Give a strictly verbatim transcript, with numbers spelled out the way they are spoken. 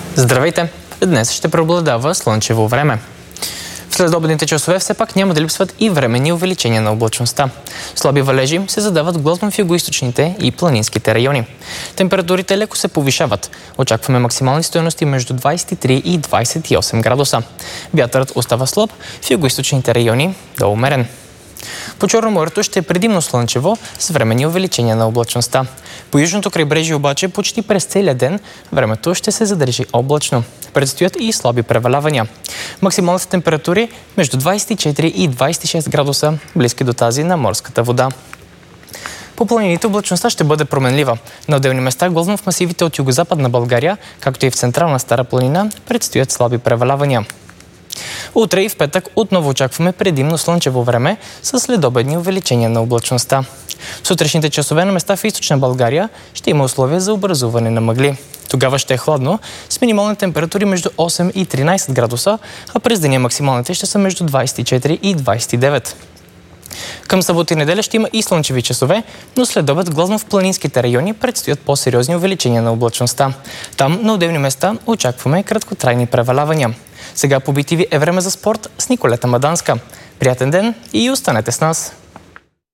Здравейте! Днес ще преобладава слънчево време. В следобедните часове все пак няма да липсват и временни увеличения на облачността. Слаби валежи се задават главно в югоизточните и планинските райони. Температурите леко се повишават. Очакваме максимални стойности между двадесет и три и двадесет и осем градуса. Вятърът остава слаб, в югоизточните райони до умерен. По Черноморието ще е предимно слънчево с временни увеличения на облачността. По южното крайбрежие обаче почти през целия ден времето ще се задържи облачно. Предстоят и слаби превалявания. Максималните температури между двадесет и четири и двадесет и шест градуса, близки до тази на морската вода. По планините облачността ще бъде променлива. На отделни места, главно в масивите от югозападна България, както и в централна Стара планина, предстоят слаби превалявания. Утре и в петък отново очакваме предимно слънчево време с следобедни увеличения на облачността. В сутрешните часове на места в източна България ще има условия за образуване на мъгли. Тогава ще е хладно, с минимални температури между осем и тринадесет градуса, а през деня максималните ще са между двадесет и четири и двадесет и девет. Към събота и неделя ще има и слънчеви часове, но след обед главно в планинските райони предстоят по-сериозни увеличения на облачността. Там на отделни места очакваме краткотрайни превалявания. Сега по би ти ви е време за спорт с Николета Маданска. Приятен ден и останете с нас!